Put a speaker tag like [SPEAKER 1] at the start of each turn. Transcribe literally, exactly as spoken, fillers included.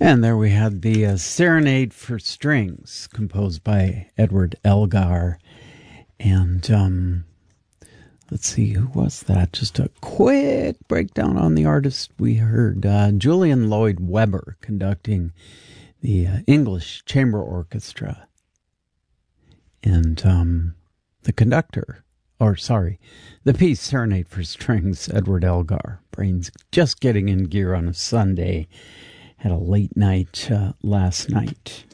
[SPEAKER 1] And there we had the uh, Serenade for Strings, composed by Edward Elgar. And um, let's see, who was that? Just a quick breakdown on the artist. We heard uh, Julian Lloyd Webber conducting the uh, English Chamber Orchestra. And um, the conductor, or sorry, the piece Serenade for Strings, Edward Elgar. Brain's just getting in gear on a Sunday. Had a late night uh, last night.